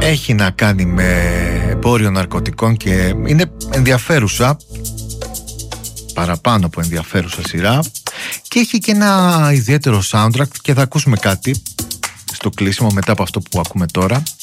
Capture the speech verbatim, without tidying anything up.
έχει να κάνει με εμπόριο ναρκωτικών και είναι ενδιαφέρουσα, παραπάνω από ενδιαφέρουσα σειρά, και έχει και ένα ιδιαίτερο soundtrack και θα ακούσουμε κάτι στο κλείσιμο μετά από αυτό που ακούμε τώρα.